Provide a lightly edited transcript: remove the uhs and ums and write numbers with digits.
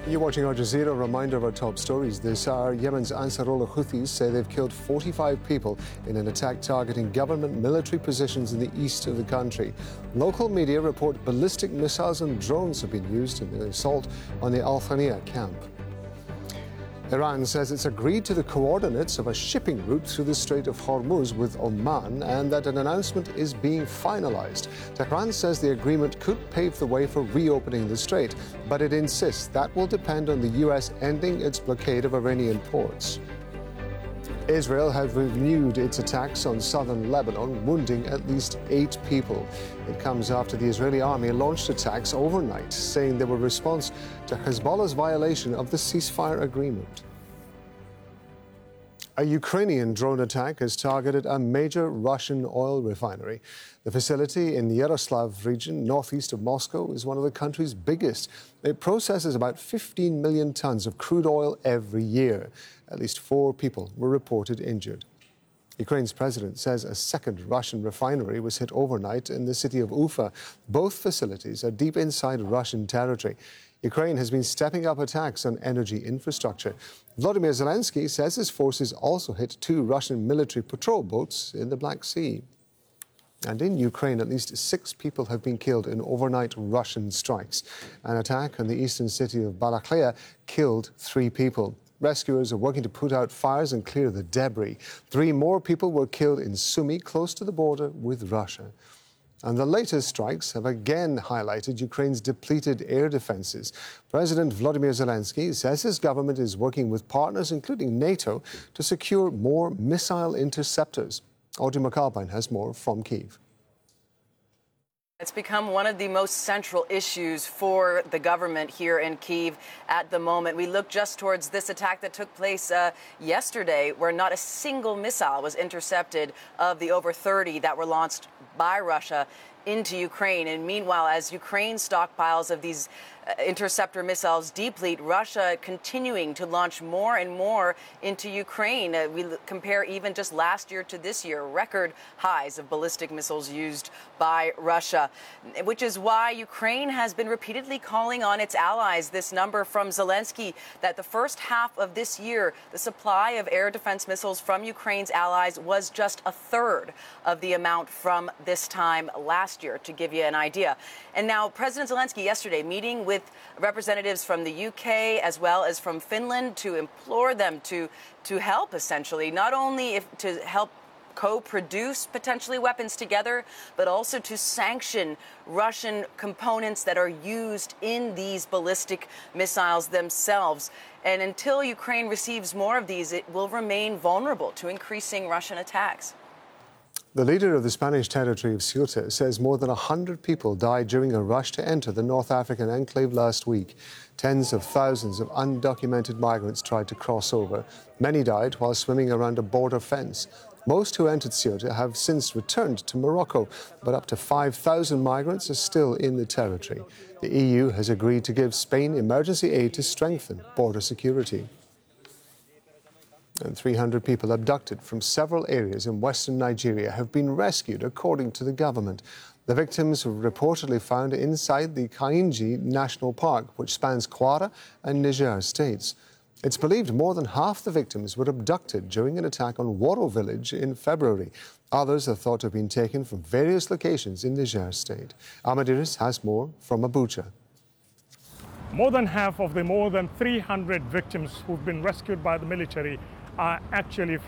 You're watching Al Jazeera. A reminder of our top stories. This hour, Yemen's Ansarullah Houthis say they've killed 45 people in an attack targeting government military positions in the east of the country. Local media report ballistic missiles and drones have been used in the assault on the Al Thaniya camp. Iran says it's agreed to the coordinates of a shipping route through the Strait of Hormuz with Oman and that an announcement is being finalized. Tehran says the agreement could pave the way for reopening the strait, but it insists that will depend on the U.S. ending its blockade of Iranian ports. Israel has renewed its attacks on southern Lebanon, wounding at least 8 people. It comes after the Israeli army launched attacks overnight, saying they were a response to Hezbollah's violation of the ceasefire agreement. A Ukrainian drone attack has targeted a major Russian oil refinery. The facility in the Yaroslav region, northeast of Moscow, is one of the country's biggest. It processes about 15 million tons of crude oil every year. At least 4 people were reported injured. Ukraine's president says a second Russian refinery was hit overnight in the city of Ufa. Both facilities are deep inside Russian territory. Ukraine has been stepping up attacks on energy infrastructure. Volodymyr Zelensky says his forces also hit 2 Russian military patrol boats in the Black Sea. And in Ukraine, at least 6 people have been killed in overnight Russian strikes. An attack on the eastern city of Balaklia killed 3 people. Rescuers are working to put out fires and clear the debris. 3 more people were killed in Sumy, close to the border with Russia. And the latest strikes have again highlighted Ukraine's depleted air defenses. President Volodymyr Zelensky says his government is working with partners, including NATO, to secure more missile interceptors. Audrey McAlpine has more from Kyiv. It's become one of the most central issues for the government here in Kyiv at the moment. We look just towards this attack that took place yesterday, where not a single missile was intercepted of the over 30 that were launched by Russia into Ukraine. And meanwhile, as Ukraine's stockpiles of these interceptor missiles deplete, Russia continuing to launch more and more into Ukraine. We compare even just last year to this year, record highs of ballistic missiles used by Russia, which is why Ukraine has been repeatedly calling on its allies. This number from Zelensky, that the first half of this year, the supply of air defense missiles from Ukraine's allies was just a third of the amount from this time last year, to give you an idea. And now President Zelensky yesterday meeting with representatives from the UK as well as from Finland to implore them to help, essentially, not only to help co-produce potentially weapons together, but also to sanction Russian components that are used in these ballistic missiles themselves. And until Ukraine receives more of these, it will remain vulnerable to increasing Russian attacks. The leader of the Spanish territory of Ceuta says more than 100 people died during a rush to enter the North African enclave last week. Tens of thousands of undocumented migrants tried to cross over. Many died while swimming around a border fence. Most who entered Ceuta have since returned to Morocco, but up to 5,000 migrants are still in the territory. The EU has agreed to give Spain emergency aid to strengthen border security. And 300 people abducted from several areas in western Nigeria have been rescued, according to the government. The victims were reportedly found inside the Kainji National Park, which spans Kwara and Niger states. It's believed more than half the victims were abducted during an attack on Woro village in February. Others are thought to have been taken from various locations in Niger state. Ahmed Idris has more from Abuja. More than half of the more than 300 victims who've been rescued by the military are actually